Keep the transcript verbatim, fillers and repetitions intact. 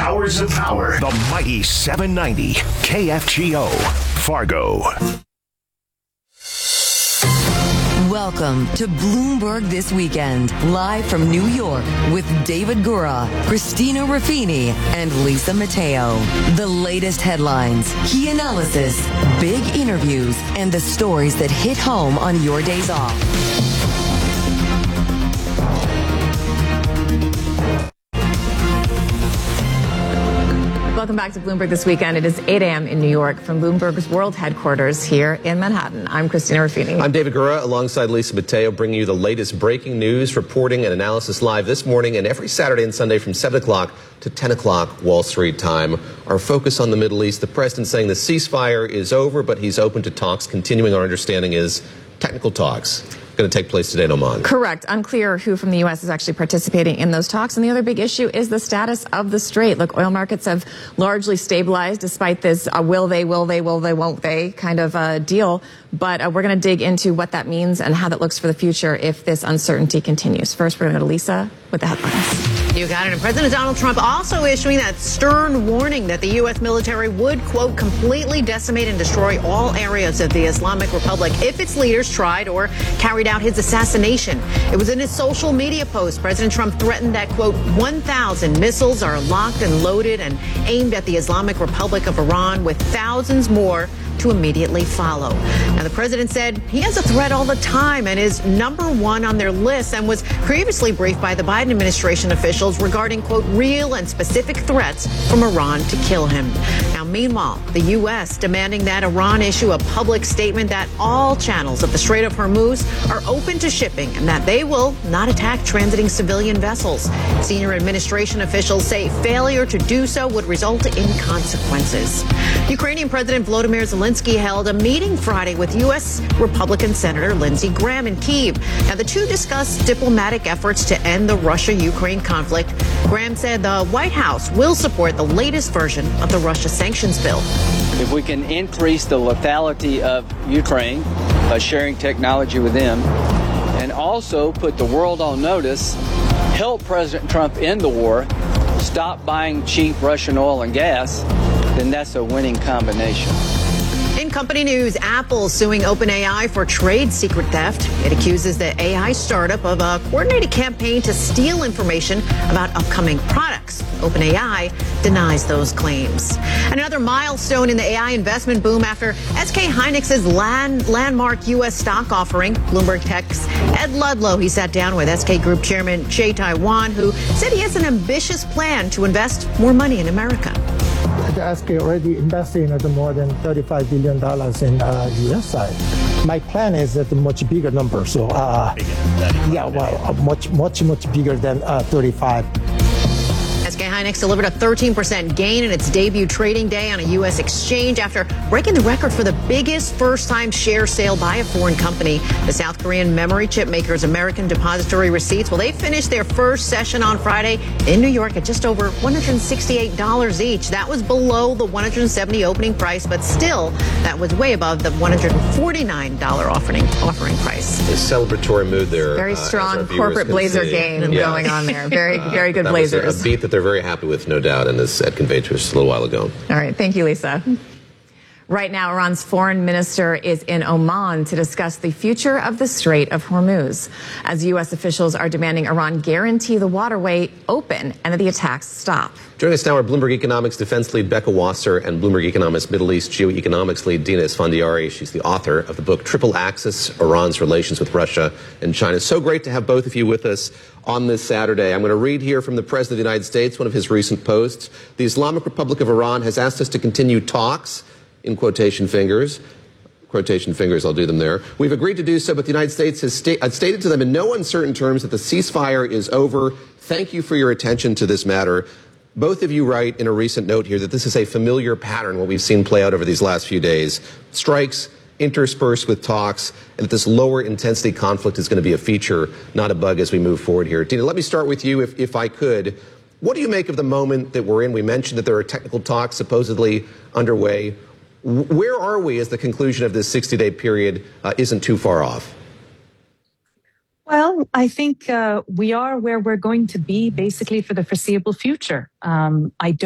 Powers of Power. The mighty seven ninety K F G O, Fargo. Welcome to Bloomberg This Weekend, live from New York with David Gura, Christina Ruffini, and Lisa Mateo. The latest headlines, key analysis, big interviews, and the stories that hit home on your days off. Welcome back to Bloomberg This Weekend. It is eight a.m. in New York from Bloomberg's world headquarters here in Manhattan. I'm Christina Ruffini. I'm David Gura, alongside Lisa Mateo, bringing you the latest breaking news, reporting, and analysis live this morning and every Saturday and Sunday from seven o'clock to ten o'clock Wall Street time. Our focus on the Middle East, the president saying the ceasefire is over, but he's open to talks. Continuing, our understanding is technical talks going to take place today in Oman. Correct. Unclear who from the U S is actually participating in those talks. And the other big issue is the status of the strait. Look, oil markets have largely stabilized despite this uh, will they, will they, will they, won't they kind of uh, deal. But uh, we're going to dig into what that means and how that looks for the future if this uncertainty continues. First, we're going to go to Lisa with the headlines. You got it. And President Donald Trump also issuing that stern warning that the U S military would, quote, completely decimate and destroy all areas of the Islamic Republic if its leaders tried or carried out his assassination. It was in his social media post. President Trump threatened that, quote, one thousand missiles are locked and loaded and aimed at the Islamic Republic of Iran, with thousands more to immediately follow. Now, the president said he has a threat all the time and is number one on their list, and was previously briefed by the Biden administration officials regarding, quote, real and specific threats from Iran to kill him. Now, meanwhile, the U S demanding that Iran issue a public statement that all channels of the Strait of Hormuz are open to shipping and that they will not attack transiting civilian vessels. Senior administration officials say failure to do so would result in consequences. Ukrainian President Volodymyr Zelensky held a meeting Friday with U S Republican Senator Lindsey Graham in Kyiv. Now, the two discussed diplomatic efforts to end the Russia-Ukraine conflict. Graham said the White House will support the latest version of the Russia sanctions bill. If we can increase the lethality of Ukraine by sharing technology with them, and also put the world on notice, help President Trump end the war, stop buying cheap Russian oil and gas, then that's a winning combination. In company news, Apple suing OpenAI for trade secret theft. It accuses the A I startup of a coordinated campaign to steal information about upcoming products. OpenAI denies those claims. Another milestone in the A I investment boom after S K Hynix's land, landmark U S stock offering. Bloomberg Tech's Ed Ludlow, he sat down with S K Group Chairman Jay Taiwan, who said he has an ambitious plan to invest more money in America. The S K already investing at more than thirty-five billion dollars in uh, U S side. My plan is at a much bigger number. So, uh, yeah, well, uh, much, much, much bigger than uh, thirty-five. S K Hynix delivered a thirteen percent gain in its debut trading day on a U S exchange after breaking the record for the biggest first-time share sale by a foreign company. The South Korean memory chip maker's American depository receipts, well, they finished their first session on Friday in New York at just over one hundred sixty-eight dollars each. That was below the one hundred seventy dollars opening price, but still, that was way above the one hundred forty-nine dollars offering offering price. A celebratory mood there. Very strong uh, corporate blazer see. game yeah. going on there. Very, very good that blazers. Was a, a beat that they're very happy with, no doubt, and as Ed conveyed to us a little while ago. All right. Thank you, Lisa. Right now, Iran's foreign minister is in Oman to discuss the future of the Strait of Hormuz, as U S officials are demanding Iran guarantee the waterway open and that the attacks stop. Joining us now are Bloomberg Economics defense lead Becca Wasser and Bloomberg Economics Middle East geoeconomics lead Dina Esfandiari. She's the author of the book Triple Axis, Iran's Relations with Russia and China. So great to have both of you with us on this Saturday. I'm going to read here from the President of the United States, one of his recent posts. The Islamic Republic of Iran has asked us to continue talks, in quotation fingers, quotation fingers, I'll do them there. We've agreed to do so, but the United States has sta- uh, stated to them in no uncertain terms that the ceasefire is over. Thank you for your attention to this matter. Both of you write in a recent note here that this is a familiar pattern, what we've seen play out over these last few days. Strikes interspersed with talks, and that this lower intensity conflict is going to be a feature, not a bug, as we move forward here. Dina, let me start with you, if, if I could. What do you make of the moment that we're in? We mentioned that there are technical talks supposedly underway. Where are we as the conclusion of this sixty-day period uh, isn't too far off? Well, I think uh, we are where we're going to be basically for the foreseeable future. Um, I don't